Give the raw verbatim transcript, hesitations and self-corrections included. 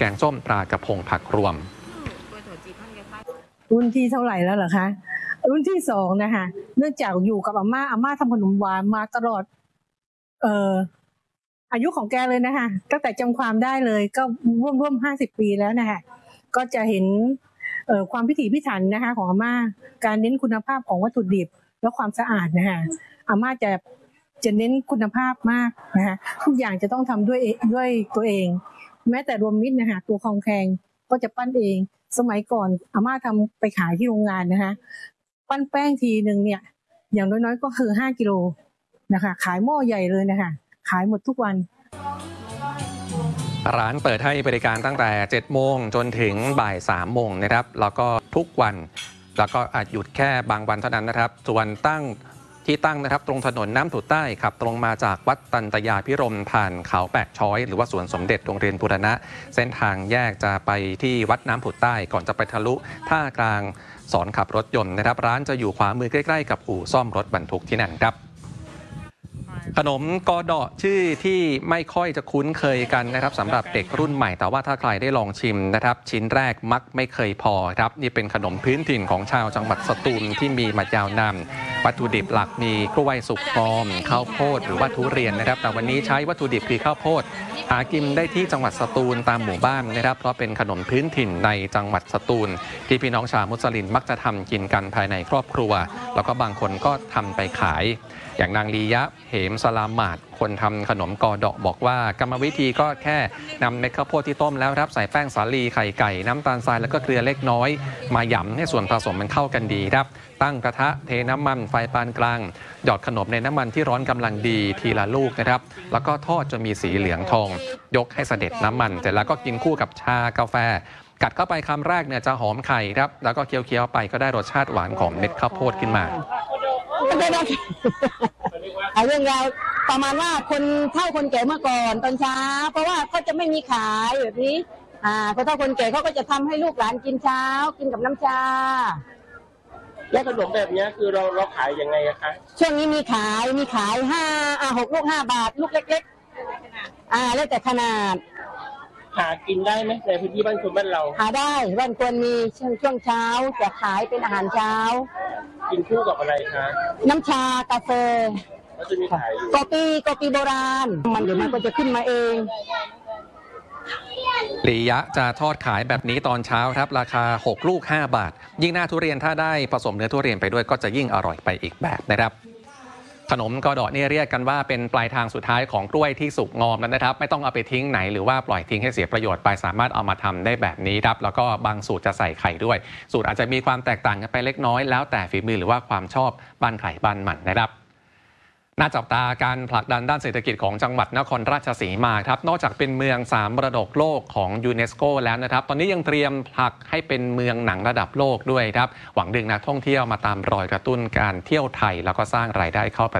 งส้มปลากระพงผักรวมรุ่นที่เท่าไหร่แล้วเหรอคะรุ่นที่สองนะคะเนื่องจากอยู่กับอาม่าอาม่าทำขนมหวานมาตลอดเอ่ออายุของแกเลยนะคะตั้งแต่จำความได้เลยก็ร่วมร่วมห้าสิบปีแล้วนะคะก็จะเห็นเอ่อความพิถีพิถันนะคะของอาม่าการเน้นคุณภาพของวัตถุดิบและความสะอาดนะคะอาม่าจะจะเน้นคุณภาพมากนะคะทุกอย่างจะต้องทำด้วยด้วยตัวเองแม้แต่รวมมิตรนะคะตัวคองแคงก็จะปั้นเองสมัยก่อนอาม่าทำไปขายที่โรงงานนะคะปั้นแป้งทีหนึ่งเนี่ยอย่างน้อยๆก็คือห้ากิโลนะคะขายหม้อใหญ่เลยนะคะขายหมดทุกวันร้านเปิดให้บริการตั้งแต่เจ็ดโมงจนถึงบ่ายสามโมงนะครับแล้วก็ทุกวันแล้วก็อาจหยุดแค่บางวันเท่านั้นนะครับส่วนตั้งที่ตั้งนะครับตรงถนนน้ำผุดใต้ขับตรงมาจากวัดตันตยาพิรมผ่านเขาแปะช้อยหรือว่าสวนสมเด็จโรงเรียนบูรณะเส้นทางแยกจะไปที่วัดน้ำผุดใต้ก่อนจะไปทะลุท่ากลางสอนขับรถยนต์นะครับร้านจะอยู่ขวามือใกล้ๆกับอู่ซ่อมรถบรรทุกที่นั่นครับขนมกอดอชื่อที่ไม่ค่อยจะคุ้นเคยกันนะครับสำหรับเด็กรุ่นใหม่แต่ว่าถ้าใครได้ลองชิมนะครับชิ้นแรกมักไม่เคยพอครับนี่เป็นขนมพื้นถิ่นของชาวจังหวัดสตูลที่มีมายาวนานวัตถุดิบหลักมีกล้วยสุกงอมข้าวโพดหรือว่าทุเรียนนะครับแต่วันนี้ใช้วัตถุดิบคือข้าวโพดหากินได้ที่จังหวัดสตูลตามหมู่บ้านนะครับเพราะเป็นขนมพื้นถิ่นในจังหวัดสตูลที่พี่น้องชาวมุสลิมมักจะทำกินกันภายในครอบครัวแล้วก็บางคนก็ทำไปขายอย่างนางลียะเหมสลามมาดคนทำขนมกอดอกบอกว่ากรรมวิธีก็แค่นำเม็ดข้าวโพดที่ต้มแล้วครับใส่แป้งสาลีไข่ไก่น้ำตาลทรายแล้วก็เกลือเล็กน้อยมาหยำให้ส่วนผสมมันเข้ากันดีครับตั้งกระทะเทน้ำมันไฟปานกลางหยอดขนมในน้ำมันที่ร้อนกำลังดีทีละลูกนะครับแล้วก็ทอดจนมีสีเหลืองทองยกให้เสด็จน้ำมันเสร็จแล้วก็กินคู่กับชากาแฟกัดเข้าไปคำแรกเนี่ยจะหอมไข่ครับแล้วก็เคี้ยวๆไปก็ได้รสชาติหวานของเม็ดข้าวโพดขึ้นมาเอาเรื่องราวประมาณว่าคนเฒ่าคนแก่เมื่อก่อนตอนเช้าเพราะว่าเขาจะไม่มีขายแบบนี้อ่าคนเฒ่าคนแก่เขาก็จะทำให้ลูกหลานกินเช้ากินกับน้ำชาแล้วขนมแบบนี้คือเราเราขายยังไงคะช่วงนี้มีขายมีขายห้าอ่าหกลูกห้าบาทลูกเล็กๆอ่าแล้วแต่ขนาดหากินได้ไหมในพื้นที่บ้านคนบ้านเราหาได้บ้านคนมีช่วงช่วงเช้าจะขายเป็นอาหารเช้ากินคู่กับอะไรคะน้ำชากาแฟก็จะมีขายอยู่กอปีกอปีโบราณมันเดี๋ยวมันก็จะขึ้นมาเองลียะจะทอดขายแบบนี้ตอนเช้าครับราคาหกลูกห้าบาทยิ่งหน้าทุเรียนถ้าได้ผสมเนื้อทุเรียนไปด้วยก็จะยิ่งอร่อยไปอีกแบบนะครับขนมกอดอนี่เรียกกันว่าเป็นปลายทางสุดท้ายของกล้วยที่สุกงอมแล้วนะครับไม่ต้องเอาไปทิ้งไหนหรือว่าปล่อยทิ้งให้เสียประโยชน์ไปสามารถเอามาทำได้แบบนี้ครับแล้วก็บางสูตรจะใส่ไข่ด้วยสูตรอาจจะมีความแตกต่างกันไปเล็กน้อยแล้วแต่ฝีมือหรือว่าความชอบบ้านใครบ้านมันนะครับน่าจับตาการผลักดันด้านเศรษฐกิจของจังหวัดนครราชสีมาครับนอกจากเป็นเมืองสามมรดกโลกของยูเนสโกแล้วนะครับตอนนี้ยังเตรียมผลักให้เป็นเมืองหนังระดับโลกด้วยครับหวังดึงนักท่องเที่ยวมาตามรอยกระตุ้นการเที่ยวไทยแล้วก็สร้างรายได้เข้า